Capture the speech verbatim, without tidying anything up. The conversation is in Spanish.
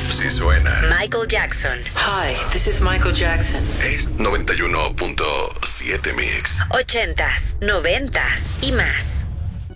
Sí suena. Michael Jackson. Hi, this is Michael Jackson. Es noventa y uno punto siete Mix. Ochentas, noventas y más.